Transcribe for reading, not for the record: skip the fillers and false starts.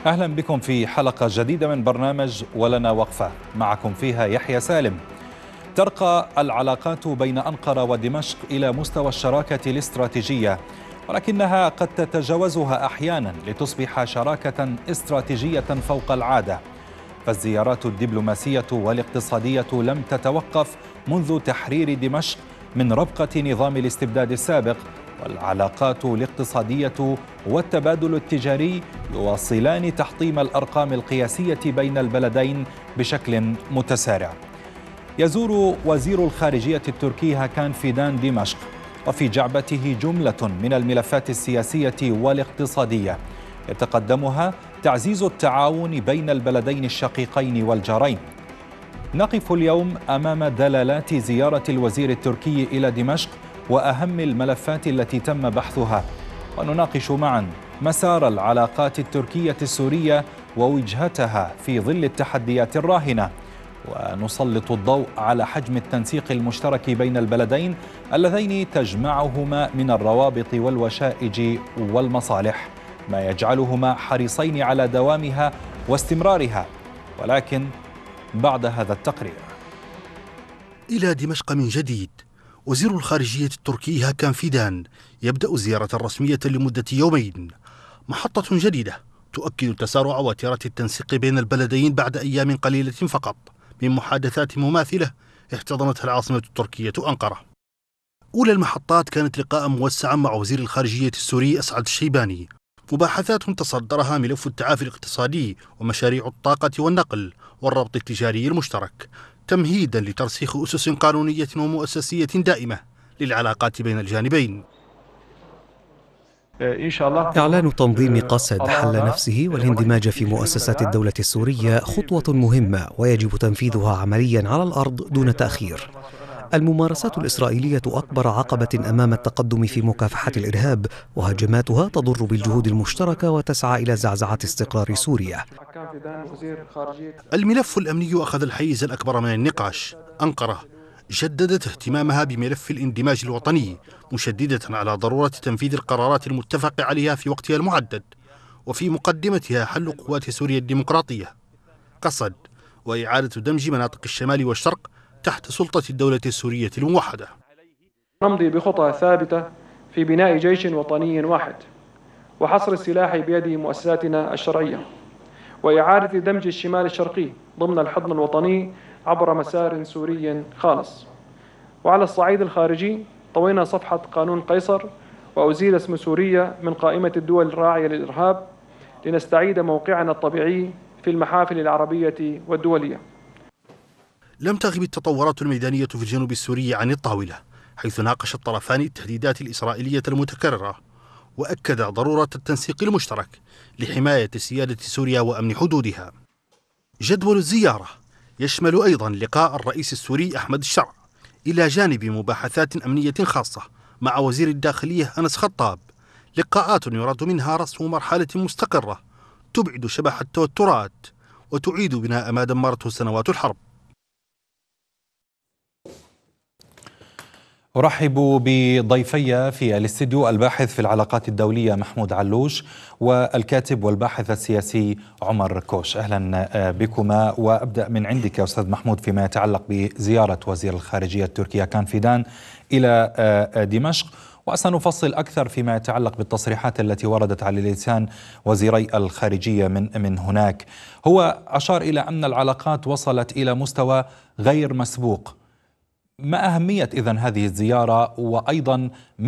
أهلا بكم في حلقة جديدة من برنامج ولنا وقفة، معكم فيها يحيى سالم. ترقى العلاقات بين أنقرة ودمشق إلى مستوى الشراكة الاستراتيجية، ولكنها قد تتجاوزها أحيانا لتصبح شراكة استراتيجية فوق العادة. فالزيارات الدبلوماسية والاقتصادية لم تتوقف منذ تحرير دمشق من ربقة نظام الاستبداد السابق، والعلاقات الاقتصادية والتبادل التجاري يواصلان تحطيم الأرقام القياسية بين البلدين بشكل متسارع. يزور وزير الخارجية التركي هاكان فيدان دمشق، وفي جعبته جملة من الملفات السياسية والاقتصادية يتقدمها تعزيز التعاون بين البلدين الشقيقين والجارين. نقف اليوم أمام دلالات زيارة الوزير التركي إلى دمشق وأهم الملفات التي تم بحثها، ونناقش معا مسار العلاقات التركية السورية ووجهتها في ظل التحديات الراهنة، ونسلط الضوء على حجم التنسيق المشترك بين البلدين اللذين تجمعهما من الروابط والوشائج والمصالح، ما يجعلهما حريصين على دوامها واستمرارها. ولكن بعد هذا التقرير. إلى دمشق من جديد. وزير الخارجية التركي هاكان فيدان يبدأ زيارة رسمية لمدة يومين، محطة جديدة تؤكد تسارع وتيرة التنسيق بين البلدين بعد أيام قليلة فقط من محادثات مماثلة احتضنتها العاصمة التركية أنقرة. أولى المحطات كانت لقاء موسعا مع وزير الخارجية السوري أسعد الشيباني، مباحثات تصدرها ملف التعافي الاقتصادي ومشاريع الطاقة والنقل والربط التجاري المشترك، تمهيدا لترسيخ أسس قانونية ومؤسسية دائمة للعلاقات بين الجانبين. إن شاء الله إعلان تنظيم قسد حل نفسه والاندماج في مؤسسات الدولة السورية خطوة مهمة ويجب تنفيذها عمليا على الأرض دون تأخير. الممارسات الإسرائيلية أكبر عقبة أمام التقدم في مكافحة الإرهاب، وهجماتها تضر بالجهود المشتركة وتسعى إلى زعزعة استقرار سوريا. الملف الأمني أخذ الحيز الأكبر من النقاش. أنقرة جددت اهتمامها بملف الاندماج الوطني، مشددة على ضرورة تنفيذ القرارات المتفق عليها في وقتها المحدد، وفي مقدمتها حل قوات سوريا الديمقراطية قسد وإعادة دمج مناطق الشمال والشرق تحت سلطة الدولة السورية الموحدة. نمضي بخطى ثابتة في بناء جيش وطني واحد، وحصر السلاح بيد مؤسساتنا الشرعية، وإعادة دمج الشمال الشرقي ضمن الحضن الوطني عبر مسار سوري خالص. وعلى الصعيد الخارجي طوينا صفحة قانون قيصر، وأزيل اسم سوريا من قائمة الدول الراعية للإرهاب لنستعيد موقعنا الطبيعي في المحافل العربية والدولية. لم تغب التطورات الميدانية في الجنوب السوري عن الطاولة، حيث ناقش الطرفان التهديدات الإسرائيلية المتكررة، وأكد ضرورة التنسيق المشترك لحماية سيادة سوريا وأمن حدودها. جدول الزيارة يشمل أيضا لقاء الرئيس السوري أحمد الشرع، إلى جانب مباحثات أمنية خاصة مع وزير الداخلية أنس خطاب، لقاءات يراد منها رسم مرحلة مستقرة تبعد شبح التوترات وتعيد بناء ما دمرته سنوات الحرب. أرحب بضيفي في الاستديو الباحث في العلاقات الدولية محمود علوش، والكاتب والباحث السياسي عمر كوش. أهلا بكما، وأبدأ من عندك يا أستاذ محمود فيما يتعلق بزيارة وزير الخارجية التركي هاكان فيدان إلى دمشق، وسنفصل أكثر فيما يتعلق بالتصريحات التي وردت على لسان وزيري الخارجية من هناك. هو أشار إلى أن العلاقات وصلت إلى مستوى غير مسبوق. ما أهمية إذن هذه الزيارة، وأيضا